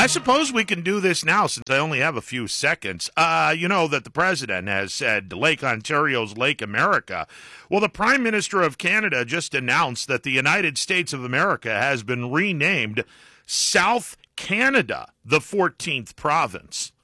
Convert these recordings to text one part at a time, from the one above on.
I suppose we can do this now since I only have a few seconds. You know that the president has said Lake Ontario's Lake America. Well, the Prime Minister of Canada just announced that the United States of America has been renamed South Canada, the 14th province.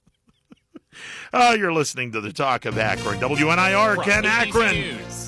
You're listening to the Talk of Akron. WNIR, Ken Akron. News.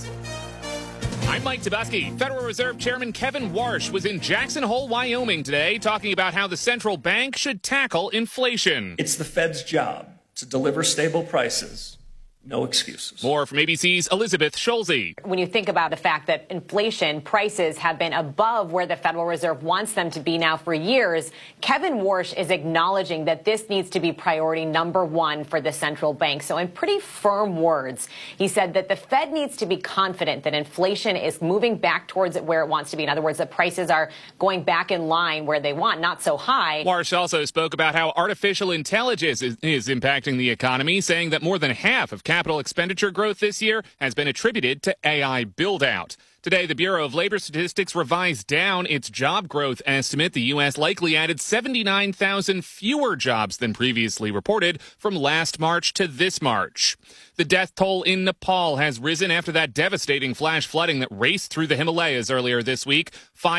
I'm Mike Tabusky. Federal Reserve Chairman Kevin Warsh was in Jackson Hole, Wyoming today talking about how the central bank should tackle inflation. It's the Fed's job to deliver stable prices. No excuses. More from ABC's Elizabeth Schulze. When you think about the fact that inflation prices have been above where the Federal Reserve wants them to be now for years, Kevin Warsh is acknowledging that this needs to be priority number one for the central bank. So in pretty firm words, he said that the Fed needs to be confident that inflation is moving back towards where it wants to be. In other words, that prices are going back in line where they want, not so high. Warsh also spoke about how artificial intelligence is impacting the economy, saying that more than half of capital expenditure growth this year has been attributed to AI build-out. Today, the Bureau of Labor Statistics revised down its job growth estimate. The U.S. likely added 79,000 fewer jobs than previously reported from last March to this March. The death toll in Nepal has risen after that devastating flash flooding that raced through the Himalayas earlier this week.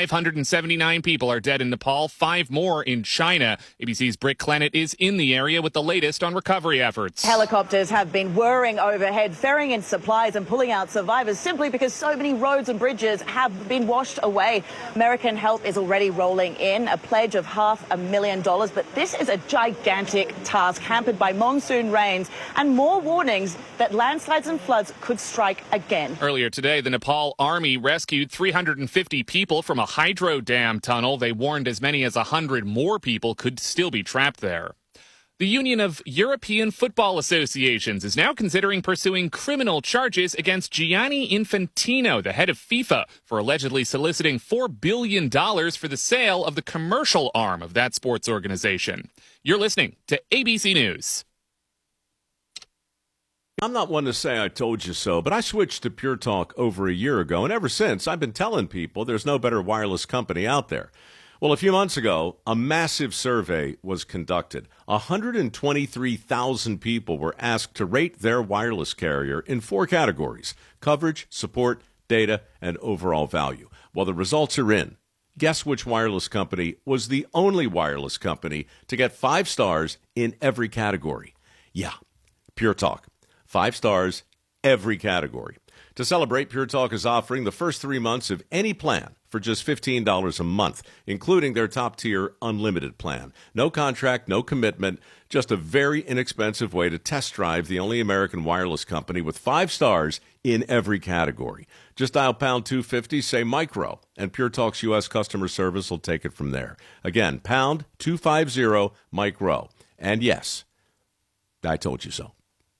579 people are dead in Nepal, 5 more in China. ABC's Britt Clennett is in the area with the latest on recovery efforts. Helicopters have been whirring overhead, ferrying in supplies and pulling out survivors simply because so many roads and bridges have been washed away. American help is already rolling in, a pledge of $500,000, but this is a gigantic task hampered by monsoon rains and more warnings that landslides and floods could strike again. Earlier today, the Nepal Army rescued 350 people from a hydro dam tunnel. They warned as many as 100 more people could still be trapped there. The Union of European Football Associations is now considering pursuing criminal charges against Gianni Infantino, the head of FIFA, for allegedly soliciting $4 billion for the sale of the commercial arm of that sports organization. You're listening to ABC News. I'm not one to say I told you so, but I switched to Pure Talk over a year ago, and ever since I've been telling people there's no better wireless company out there. Well, a few months ago, a massive survey was conducted. 123,000 people were asked to rate their wireless carrier in 4 categories: coverage, support, data, and overall value. Well, the results are in. Guess which wireless company was the only wireless company to get 5 stars in every category? Yeah, Pure Talk. 5 stars, every category. To celebrate, Pure Talk is offering the first 3 months of any plan for just $15 a month, including their top-tier unlimited plan. No contract, no commitment, just a very inexpensive way to test drive the only American wireless company with 5 stars in every category. Just dial pound 250, say micro, and Pure Talk's U.S. customer service will take it from there. Again, pound 250 micro. And yes, I told you so.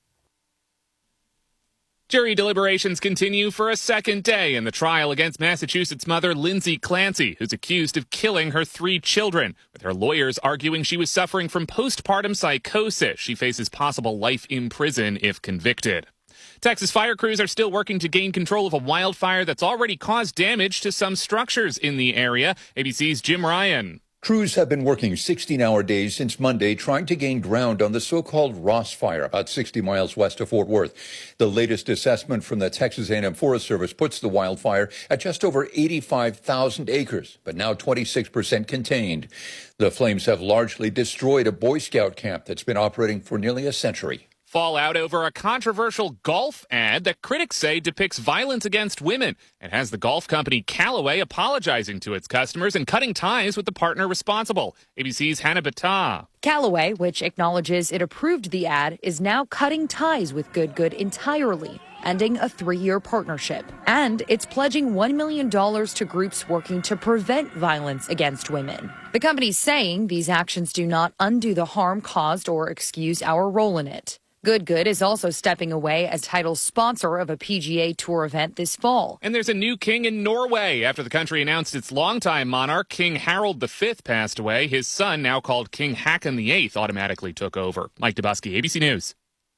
Jury deliberations continue for a second day in the trial against Massachusetts mother Lindsay Clancy, who's accused of killing her 3 children, with her lawyers arguing she was suffering from postpartum psychosis. She faces possible life in prison if convicted. Texas fire crews are still working to gain control of a wildfire that's already caused damage to some structures in the area. ABC's Jim Ryan. Crews have been working 16-hour days since Monday trying to gain ground on the so-called Ross Fire, about 60 miles west of Fort Worth. The latest assessment from the Texas A&M Forest Service puts the wildfire at just over 85,000 acres, but now 26% contained. The flames have largely destroyed a Boy Scout camp that's been operating for nearly a century. Fallout over a controversial golf ad that critics say depicts violence against women and has the golf company Callaway apologizing to its customers and cutting ties with the partner responsible. ABC's Hannah Battah. Callaway, which acknowledges it approved the ad, is now cutting ties with Good entirely, ending a 3-year partnership. And it's pledging $1 million to groups working to prevent violence against women. The company's saying these actions do not undo the harm caused or excuse our role in it. Good is also stepping away as title sponsor of a PGA Tour event this fall. And there's a new king in Norway. After the country announced its longtime monarch, King Harald V, passed away. His son, now called King Haakon VIII, automatically took over. Mike Tabusky, ABC News.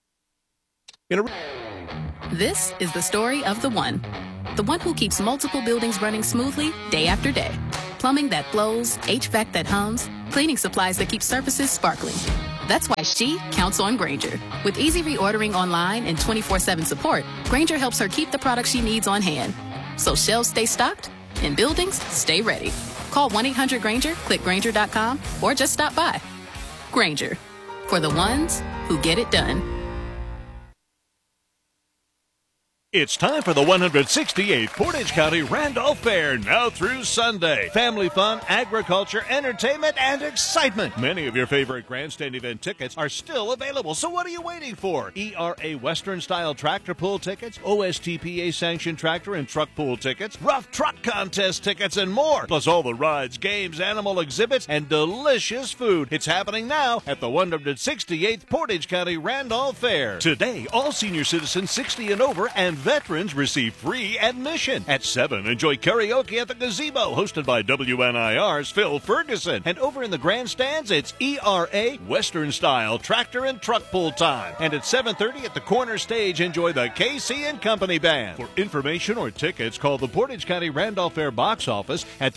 This is the story of the one who keeps multiple buildings running smoothly day after day. Plumbing that flows, HVAC that hums, Cleaning supplies that keep surfaces sparkling. That's why she counts on Grainger. With easy reordering online and 24/7 support, Grainger helps her keep the products she needs on hand. So shelves stay stocked and buildings stay ready. Call 1-800-GRAINGER, click Grainger.com, or just stop by. Grainger, for the ones who get it done. It's time for the 168th Portage County Randolph Fair, now through Sunday. Family fun, agriculture, entertainment, and excitement. Many of your favorite grandstand event tickets are still available, so what are you waiting for? ERA Western-style tractor pull tickets, OSTPA-sanctioned tractor and truck pull tickets, rough truck contest tickets, and more. Plus all the rides, games, animal exhibits, and delicious food. It's happening now at the 168th Portage County Randolph Fair. Today, all senior citizens 60 and over and veterans receive free admission. At 7, enjoy karaoke at the gazebo, hosted by WNIR's Phil Ferguson. And over in the grandstands, it's ERA Western-style tractor and truck pull time. And at 7:30 at the corner stage, enjoy the KC and Company Band. For information or tickets, call the Portage County Randolph Fair box office at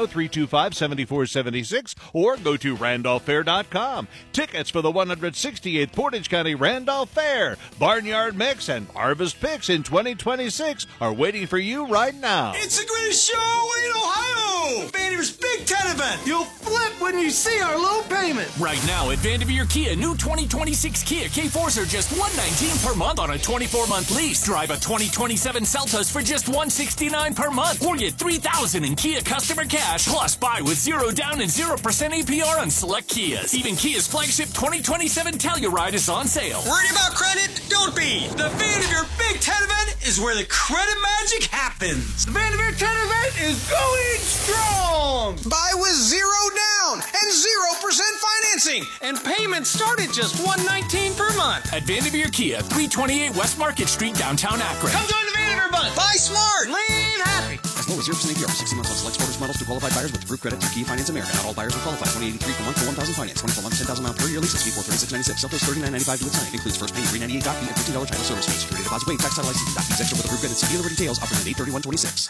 330-325-7476 or go to randolphfair.com. Tickets for the 168th Portage County Randolph Fair, Barnyard Mix, and Harvest Picks in 2026 are waiting for you right now. It's the greatest show in Ohio! Vanderveer's Big Ten event. You'll flip when you see our low payment. Right now at Vanderveer Kia, new 2026 Kia K4s are just $119 per month on a 24-month lease. Drive a 2027 Seltos for just $169 per month, or get $3,000 in Kia customer cash. Plus, buy with 0 down and 0% APR on select Kias. Even Kia's flagship 2027 Telluride is on sale. Worried about credit? Don't be. The Vanderveer Big Ten event is where the credit magic happens. The Vanderveer 10 event is going strong. Buy with 0 down and 0% financing, and payments start at just $119 per month. At Vanderveer Kia, 328 West Market Street, downtown Akron. Come join the Vanderveer Bunch. Buy smart, live happy. As low as 0% APR for 60 months on select sports models to qualified buyers with approved credit through Kia Finance America. Not all buyers will qualify. 2083 per month for 1,000 finance. 24 months, 10,000 mile per year lease. SP4 3696. Seltos $39.95 to the time. Includes first pay $398 doc fee and $15 title service fee. Security deposit waived. Tax title license doc fees extra with approved credit. See dealer details. Offered at 8/31/26.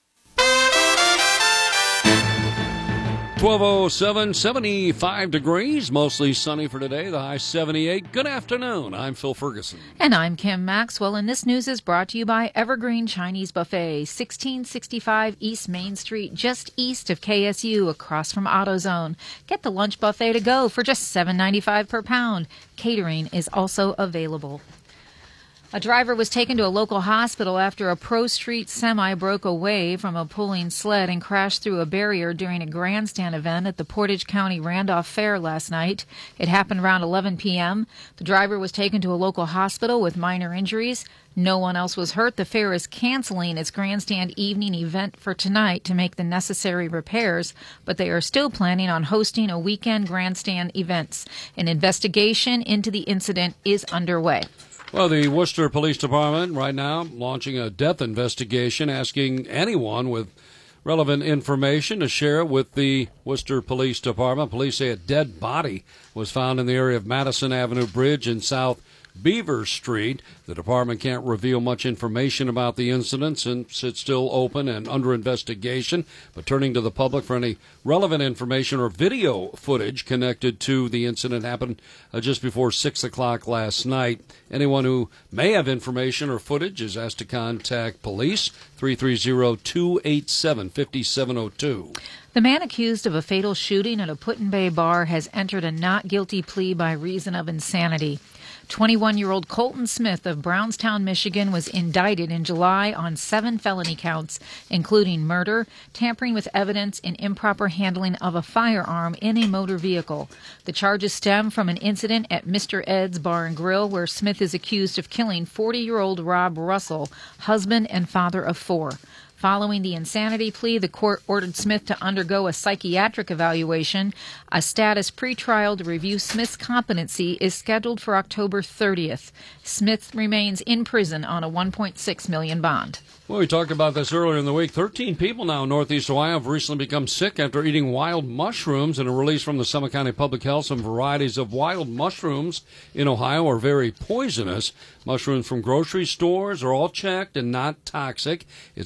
12:07, 75 degrees, mostly sunny for today, the high 78. Good afternoon. I'm Phil Ferguson. And I'm Kim Maxwell, and this news is brought to you by Evergreen Chinese Buffet, 1665 East Main Street, just east of KSU, across from AutoZone. Get the lunch buffet to go for just $7.95 per pound. Catering is also available. A driver was taken to a local hospital after a Pro Street semi broke away from a pulling sled and crashed through a barrier during a grandstand event at the Portage County Randolph Fair last night. It happened around 11 p.m. The driver was taken to a local hospital with minor injuries. No one else was hurt. The fair is canceling its grandstand evening event for tonight to make the necessary repairs, but they are still planning on hosting a weekend grandstand events. An investigation into the incident is underway. Well, the Worcester Police Department right now launching a death investigation, asking anyone with relevant information to share it with the Worcester Police Department. Police say a dead body was found in the area of Madison Avenue Bridge in South Beaver Street. The department can't reveal much information about the incident since it's still open and under investigation, but turning to the public for any relevant information or video footage connected to the incident happened just before 6 o'clock last night. Anyone who may have information or footage is asked to contact police, 330-287-5702. The man accused of a fatal shooting at a Put-in-Bay bar has entered a not guilty plea by reason of insanity. 21-year-old Colton Smith of Brownstown, Michigan, was indicted in July on 7 felony counts, including murder, tampering with evidence, and improper handling of a firearm in a motor vehicle. The charges stem from an incident at Mr. Ed's Bar and Grill, where Smith is accused of killing 40-year-old Rob Russell, husband and father of 4. Following the insanity plea, the court ordered Smith to undergo a psychiatric evaluation. A status pretrial to review Smith's competency is scheduled for October 30th. Smith remains in prison on a $1.6 million bond. Well, we talked about this earlier in the week. 13 people now in Northeast Ohio have recently become sick after eating wild mushrooms. In a release from the Summit County Public Health, some varieties of wild mushrooms in Ohio are very poisonous. Mushrooms from grocery stores are all checked and not toxic. It's a mushroom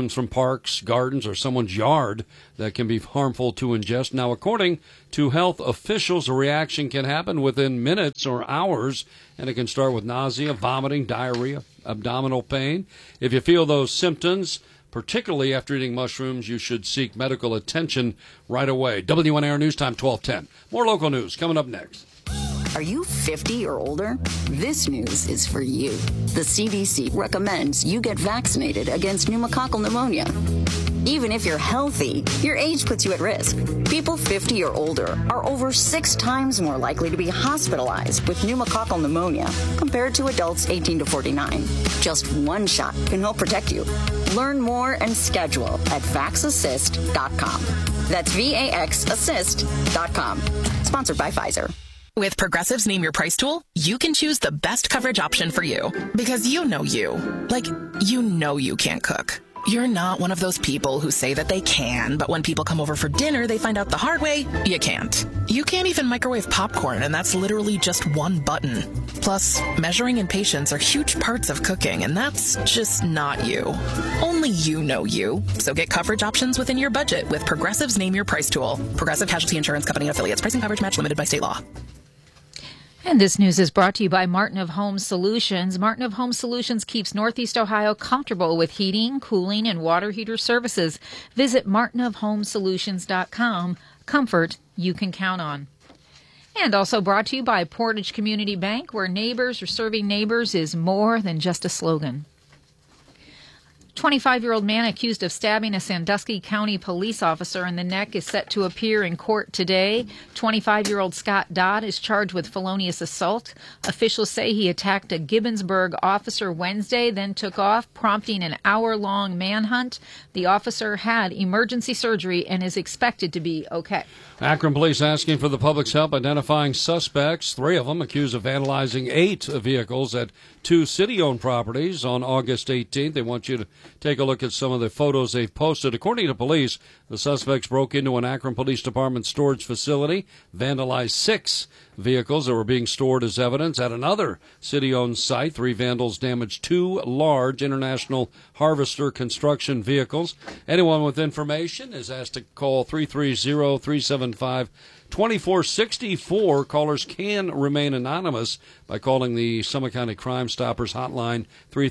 mushrooms from parks, gardens, or someone's yard that can be harmful to ingest. Now, according to health officials, a reaction can happen within minutes or hours, and it can start with nausea, vomiting, diarrhea, abdominal pain. If you feel those symptoms, particularly after eating mushrooms, you should seek medical attention right away. WNR News Time 12:10. More local news coming up next. Are you 50 or older? This news is for you. The CDC recommends you get vaccinated against pneumococcal pneumonia. Even if you're healthy, your age puts you at risk. People 50 or older are over 6 times more likely to be hospitalized with pneumococcal pneumonia compared to adults 18 to 49. Just one shot can help protect you. Learn more and schedule at vaxassist.com. That's VAXassist.com. Sponsored by Pfizer. With Progressive's Name Your Price tool, you can choose the best coverage option for you. Because you know you. Like, you know you can't cook. You're not one of those people who say that they can, but when people come over for dinner, they find out the hard way, you can't. You can't even microwave popcorn, and that's literally just one button. Plus, measuring and patience are huge parts of cooking, and that's just not you. Only you know you. So get coverage options within your budget with Progressive's Name Your Price tool. Progressive Casualty Insurance Company and Affiliates. Pricing coverage match limited by state law. And this news is brought to you by Martin of Home Solutions. Martin of Home Solutions keeps Northeast Ohio comfortable with heating, cooling, and water heater services. Visit martinofhomesolutions.com. Comfort you can count on. And also brought to you by Portage Community Bank, where neighbors or serving neighbors is more than just a slogan. 25-year-old man accused of stabbing a Sandusky County police officer in the neck is set to appear in court today. 25-year-old Scott Dodd is charged with felonious assault. Officials say he attacked a Gibbonsburg officer Wednesday, then took off, prompting an hour-long manhunt. The officer had emergency surgery and is expected to be okay. Akron police asking for the public's help identifying suspects, 3 of them accused of vandalizing 8 vehicles at 2 city-owned properties on August 18th. They want you to take a look at some of the photos they've posted. According to police, the suspects broke into an Akron Police Department storage facility, vandalized 6 vehicles that were being stored as evidence. At another city-owned site, 3 vandals damaged 2 large International Harvester construction vehicles. Anyone with information is asked to call 330-375-2464. Callers can remain anonymous by calling the Summit County Crime Stoppers hotline,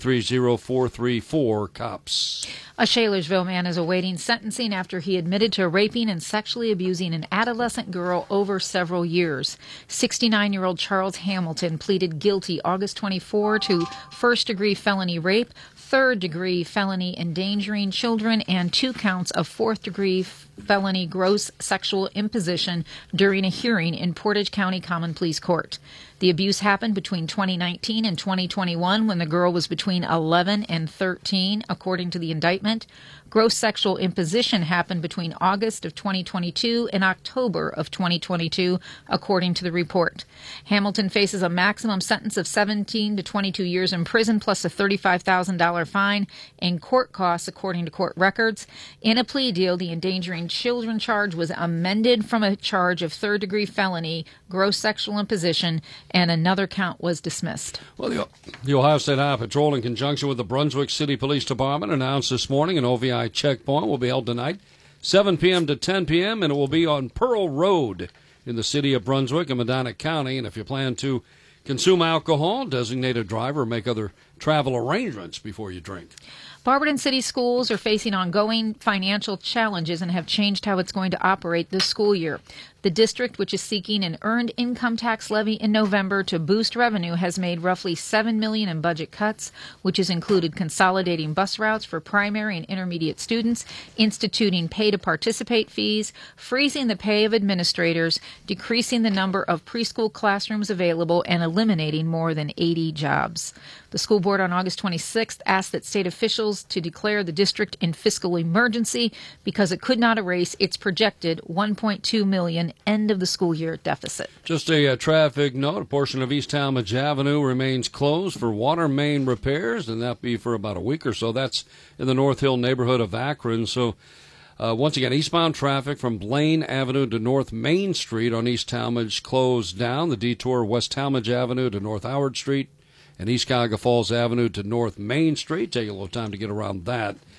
330-434-COPS. A Shalersville man is awaiting sentencing after he admitted to raping and sexually abusing an adolescent girl over several years. 69-year-old Charles Hamilton pleaded guilty August 24 to first-degree felony rape, third-degree felony endangering children, and 2 counts of fourth-degree felony gross sexual imposition during a hearing in Portage County Common Pleas Court. The abuse happened between 2019 and 2021 when the girl was between 11 and 13, according to the indictment. Gross sexual imposition happened between August of 2022 and October of 2022, according to the report. Hamilton faces a maximum sentence of 17 to 22 years in prison plus a $35,000 fine and court costs, according to court records. In a plea deal, the endangering children charge was amended from a charge of third-degree felony, gross sexual imposition, and another count was dismissed. Well, the Ohio State Highway Patrol, in conjunction with the Brunswick City Police Department, announced this morning an OVI checkpoint will be held tonight, 7 p.m. to 10 p.m., and it will be on Pearl Road in the city of Brunswick and Medina County. And if you plan to consume alcohol, designate a driver, or make other travel arrangements before you drink. Barberton City Schools are facing ongoing financial challenges and have changed how it's going to operate this school year. The district, which is seeking an earned income tax levy in November to boost revenue, has made roughly $7 million in budget cuts, which has included consolidating bus routes for primary and intermediate students, instituting pay-to-participate fees, freezing the pay of administrators, decreasing the number of preschool classrooms available, and eliminating more than 80 jobs. The school board on August 26th asked that state officials to declare the district in fiscal emergency because it could not erase its projected $1.2 million end of the school year deficit. Just a traffic note, a portion of East Talmadge Avenue remains closed for water main repairs, and that'll be for about a week or so. That's in the North Hill neighborhood of Akron. So once again, eastbound traffic from Blaine Avenue to North Main Street on East Talmadge closed down. The detour West Talmadge Avenue to North Howard Street and East Cuyahoga Falls Avenue to North Main Street. Take a little time to get around that.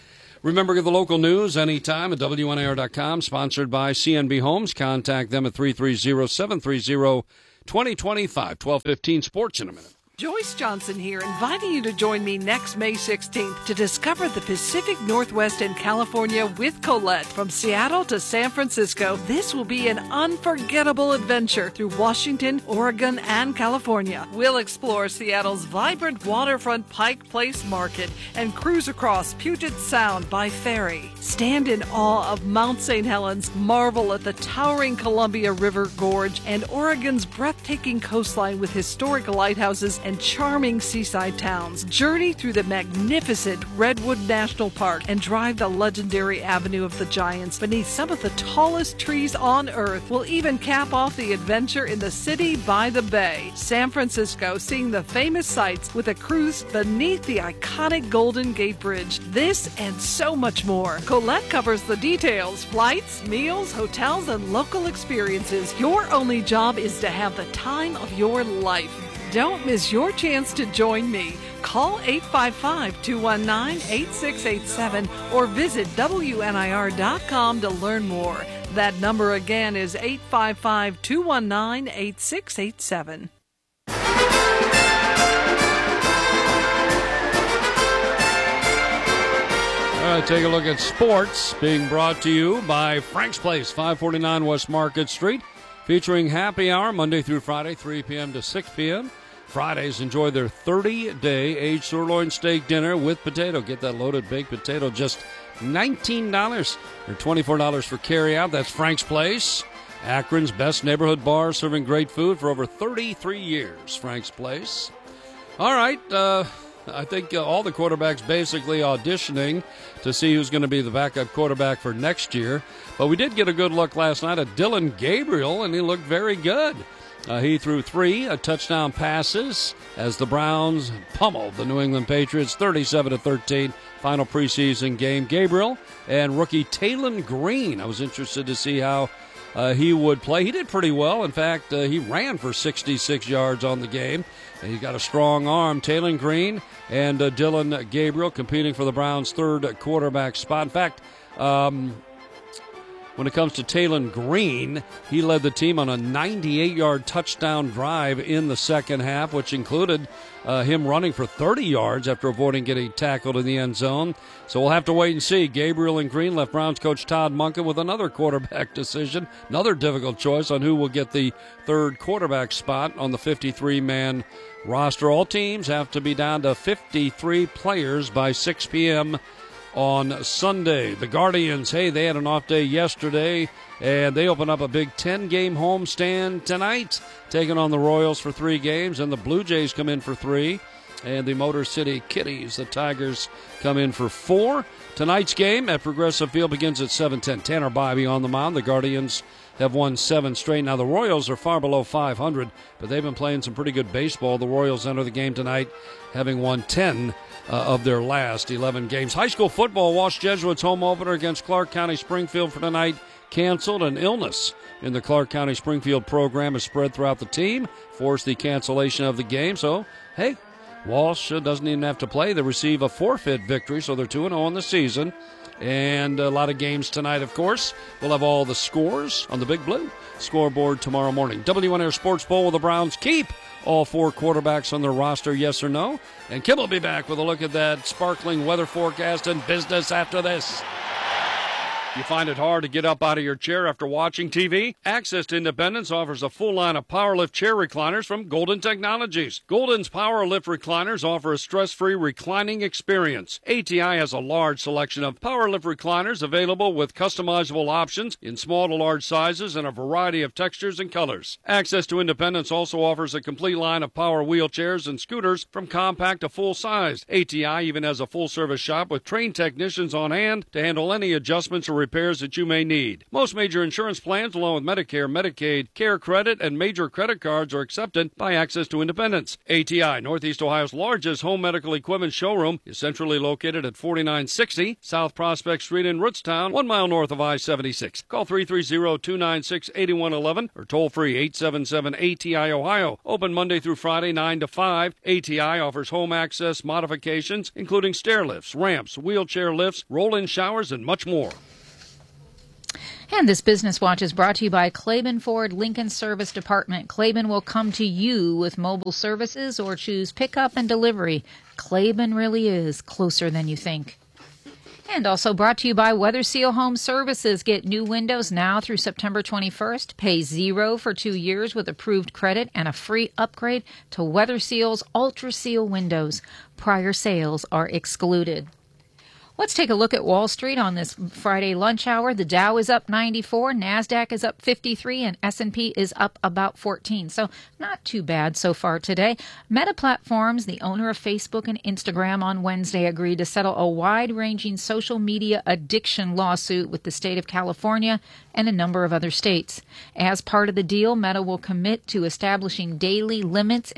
Remember, get the local news anytime at WNIR.com, sponsored by CNB Homes. Contact them at 330-730-2025. 12:15 Sports in a minute. Joyce Johnson here, inviting you to join me next May 16th to discover the Pacific Northwest and California with Colette. From Seattle to San Francisco, this will be an unforgettable adventure through Washington, Oregon, and California. We'll explore Seattle's vibrant waterfront Pike Place Market and cruise across Puget Sound by ferry. Stand in awe of Mount St. Helens, marvel at the towering Columbia River Gorge, and Oregon's breathtaking coastline with historic lighthouses and charming seaside towns. Journey through the magnificent Redwood National Park and drive the legendary Avenue of the Giants beneath some of the tallest trees on Earth. We'll even cap off the adventure in the city by the bay. San Francisco, seeing the famous sights with a cruise beneath the iconic Golden Gate Bridge. This and so much more. Colette covers the details: flights, meals, hotels, and local experiences. Your only job is to have the time of your life. Don't miss your chance to join me. Call 855-219-8687 or visit WNIR.com to learn more. That number again is 855-219-8687. All right, take a look at sports, being brought to you by Frank's Place, 549 West Market Street, featuring happy hour Monday through Friday, 3 p.m. to 6 p.m. Fridays, enjoy their 30-day aged sirloin steak dinner with potato. Get that loaded baked potato, just $19 or $24 for carry-out. That's Frank's Place, Akron's best neighborhood bar, serving great food for over 33 years. Frank's Place. All right, I think all the quarterbacks basically auditioning to see who's going to be the backup quarterback for next year. But we did get a good look last night at Dillon Gabriel, and he looked very good. He threw 3 touchdown passes as the Browns pummeled the New England Patriots 37-13, final preseason game. Gabriel and rookie Taylen Green, I was interested to see how he would play. He did pretty well. In fact, he ran for 66 yards on the game. And he's got a strong arm. Taylen Green and Dillon Gabriel competing for the Browns' third quarterback spot. In fact, when it comes to Taylen Green, he led the team on a 98-yard touchdown drive in the second half, which included him running for 30 yards after avoiding getting tackled in the end zone. So we'll have to wait and see. Gabriel and Green left Browns coach Todd Monken with another quarterback decision, another difficult choice on who will get the third quarterback spot on the 53-man roster. All teams have to be down to 53 players by 6 p.m. on Sunday. The Guardians, hey, they had an off day yesterday, and they open up a big 10-game homestand tonight, taking on the Royals for 3 games, and the Blue Jays come in for 3, and the Motor City Kitties, the Tigers, come in for 4. Tonight's game at Progressive Field begins at 7:10. Tanner Bybee on the mound. The Guardians have won 7 straight. Now, the Royals are far below 500, but they've been playing some pretty good baseball. The Royals enter the game tonight having won 10 of their last 11 games. High school football, Walsh Jesuits home opener against Clark County Springfield for tonight canceled. An illness in the Clark County Springfield program has spread throughout the team, forced the cancellation of the game. So, hey, Walsh doesn't even have to play. They receive a forfeit victory, so they're 2-0 on the season. And a lot of games tonight, of course. We'll have all the scores on the Big Blue scoreboard tomorrow morning. WNR Sports Bowl, will the Browns keep all 4 quarterbacks on their roster, yes or no? And Kim will be back with a look at that sparkling weather forecast and business after this. You find it hard to get up out of your chair after watching TV? Access to Independence offers a full line of PowerLift chair recliners from Golden Technologies. Golden's PowerLift recliners offer a stress-free reclining experience. ATI has a large selection of PowerLift recliners available with customizable options in small to large sizes and a variety of textures and colors. Access to Independence also offers a complete line of power wheelchairs and scooters from compact to full size. ATI even has a full-service shop with trained technicians on hand to handle any adjustments or repairs that you may need. Most major insurance plans, along with Medicare, Medicaid, Care Credit, and major credit cards are accepted by Access to Independence. ATI, Northeast Ohio's largest home medical equipment showroom, is centrally located at 4960 South Prospect Street in Rootstown, 1 mile north of I-76. Call 330-296-8111 or toll free 877-ATI-OHIO. Open Monday through Friday, 9 to 5. ATI offers home access modifications, including stair lifts, ramps, wheelchair lifts, roll-in showers, and much more. And this Business Watch is brought to you by Claiborne Ford Lincoln Service Department. Claiborne will come to you with mobile services or choose pickup and delivery. Claiborne really is closer than you think. And also brought to you by Weather Seal Home Services. Get new windows now through September 21st. Pay $0 for 2 years with approved credit and a free upgrade to Weather Seal's Ultra Seal windows. Prior sales are excluded. Let's take a look at Wall Street on this Friday lunch hour. The Dow is up 94, NASDAQ is up 53, and S&P is up about 14. So not too bad so far today. Meta Platforms, the owner of Facebook and Instagram, on Wednesday agreed to settle a wide-ranging social media addiction lawsuit with the state of California and a number of other states. As part of the deal, Meta will commit to establishing daily limits